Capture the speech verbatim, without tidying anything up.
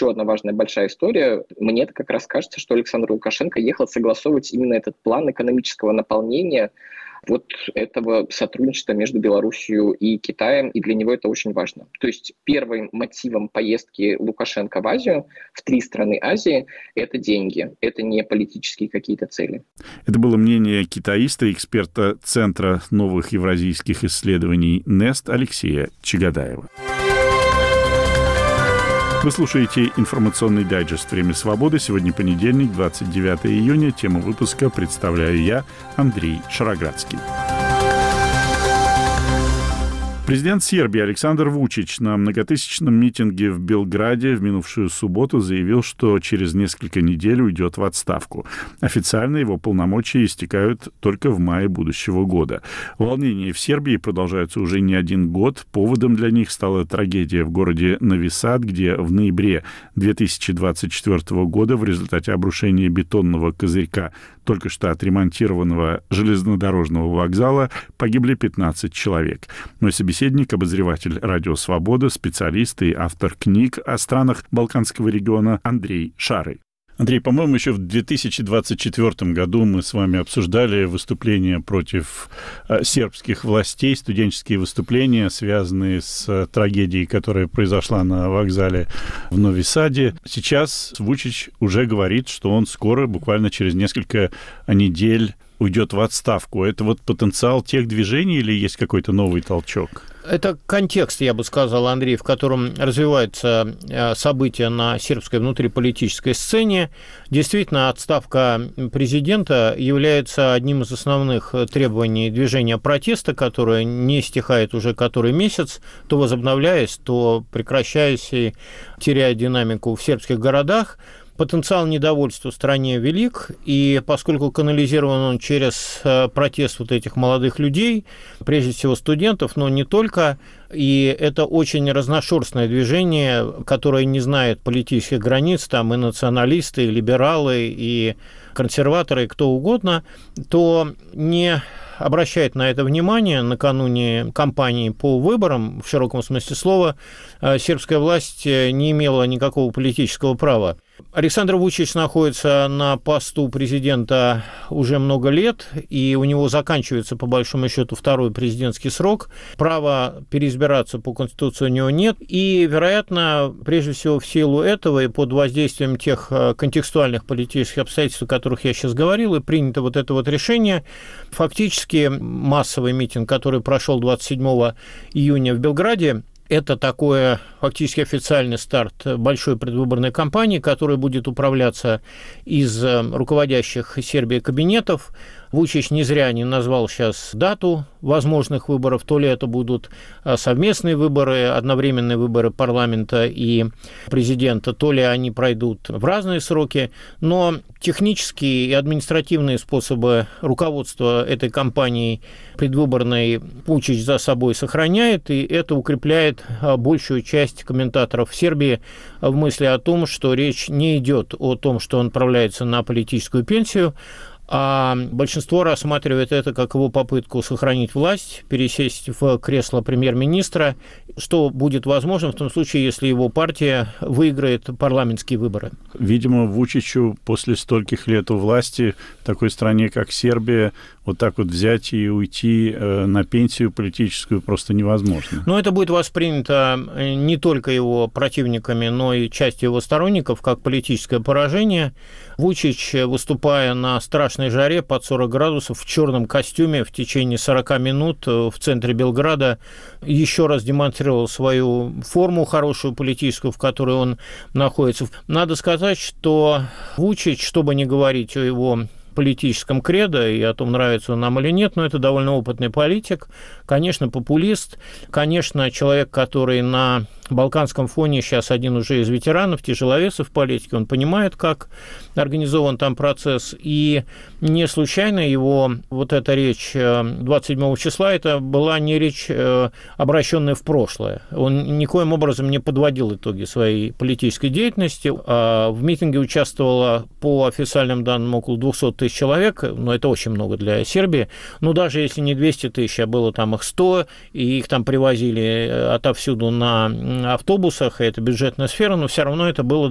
еще одна важная большая история. Мне как раз кажется, что Александр Лукашенко ехал согласовывать именно этот план экономического наполнения вот этого сотрудничества между Белоруссией и Китаем, и для него это очень важно. То есть первым мотивом поездки Лукашенко в Азию, в три страны Азии, это деньги, это не политические какие-то цели. Это было мнение китаиста, эксперта Центра новых евразийских исследований НЕСТ Алексея Чагадаева. Вы слушаете информационный дайджест «Время свободы». Сегодня понедельник, двадцать девятое июня. Тему выпуска представляю я, Андрей Шароградский. Президент Сербии Александр Вучич на многотысячном митинге в Белграде в минувшую субботу заявил, что через несколько недель уйдет в отставку. Официально его полномочия истекают только в мае будущего года. Волнения в Сербии продолжаются уже не один год. Поводом для них стала трагедия в городе Нови Сад, где в ноябре две тысячи двадцать четвёртого года в результате обрушения бетонного козырька только что отремонтированного железнодорожного вокзала погибли пятнадцать человек. Мой собеседник, обозреватель «Радио Свобода», специалист и автор книг о странах Балканского региона Андрей Шарый. Андрей, по-моему, еще в две тысячи двадцать четвёртом году мы с вами обсуждали выступления против сербских властей, студенческие выступления, связанные с трагедией, которая произошла на вокзале в Нови Саде. Сейчас Вучич уже говорит, что он скоро, буквально через несколько недель, уйдет в отставку. Это вот потенциал тех движений или есть какой-то новый толчок? Это контекст, я бы сказал, Андрей, в котором развиваются события на сербской внутриполитической сцене. Действительно, отставка президента является одним из основных требований движения протеста, которое не стихает уже который месяц, то возобновляясь, то прекращаясь и теряя динамику в сербских городах. Потенциал недовольства в стране велик, и поскольку канализирован он через протест вот этих молодых людей, прежде всего студентов, но не только, и это очень разношерстное движение, которое не знает политических границ, там и националисты, и либералы, и консерваторы, и кто угодно, то не обращает на это внимание. Накануне кампании по выборам, в широком смысле слова, сербская власть не имела никакого политического права. Александр Вучич находится на посту президента уже много лет, и у него заканчивается, по большому счету, второй президентский срок. Права переизбираться по Конституции у него нет, и, вероятно, прежде всего в силу этого и под воздействием тех контекстуальных политических обстоятельств, о которых я сейчас говорил, и принято вот это вот решение. Фактически массовый митинг, который прошел двадцать седьмого июня в Белграде, это такой фактически официальный старт большой предвыборной кампании, которая будет управляться из руководящих Сербией кабинетов. Вучич не зря не назвал сейчас дату возможных выборов. То ли это будут совместные выборы, одновременные выборы парламента и президента, то ли они пройдут в разные сроки. Но технические и административные способы руководства этой кампанией предвыборной Вучич за собой сохраняет, и это укрепляет большую часть комментаторов в Сербии в мысли о том, что речь не идет о том, что он отправляется на политическую пенсию, а большинство рассматривает это как его попытку сохранить власть, пересесть в кресло премьер-министра, что будет возможно в том случае, если его партия выиграет парламентские выборы. Видимо, Вучичу после стольких лет у власти в такой стране, как Сербия, вот так вот взять и уйти на пенсию политическую просто невозможно. Но это будет воспринято не только его противниками, но и частью его сторонников как политическое поражение. Вучич, выступая на страшной жаре под сорок градусов в черном костюме в течение сорок минут в центре Белграда, еще раз демонстрировал свою форму хорошую политическую, в которой он находится. Надо сказать, что Вучич, что бы ни говорить о его политическом кредо и о том, нравится он нам или нет, но это довольно опытный политик, конечно, популист, конечно, человек, который на балканском фоне сейчас один уже из ветеранов, тяжеловесов в политике, он понимает, как организован там процесс, и не случайно его вот эта речь двадцать седьмого числа, это была не речь, обращенная в прошлое. Он никоим образом не подводил итоги своей политической деятельности. В митинге участвовало по официальным данным около двухсот тысяч человек, но это очень много для Сербии, но даже если не двести тысяч, а было там их сто, и их там привозили отовсюду на автобусах, и это бюджетная сфера, но все равно это было